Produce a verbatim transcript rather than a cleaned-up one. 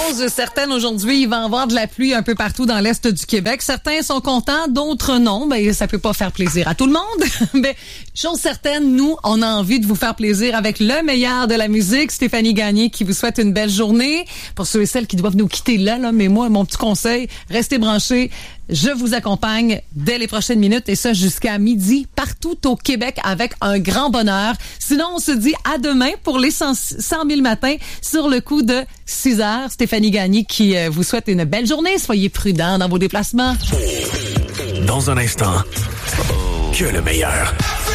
Chose certaine, aujourd'hui, il va y avoir de la pluie un peu partout dans l'est du Québec. Certains sont contents, d'autres non. Ben, ça peut pas faire plaisir à tout le monde. Mais chose certaine, nous, on a envie de vous faire plaisir avec le meilleur de la musique. Stéphanie Gagné qui vous souhaite une belle journée. Pour ceux et celles qui doivent nous quitter là, là, mais moi, mon petit conseil, restez branchés. Je vous accompagne dès les prochaines minutes et ça jusqu'à midi partout au Québec avec un grand bonheur. Sinon, on se dit à demain pour les cent mille matins sur le coup de six heures. Stéphanie Gagné qui vous souhaite une belle journée. Soyez prudents dans vos déplacements. Dans un instant, que le meilleur.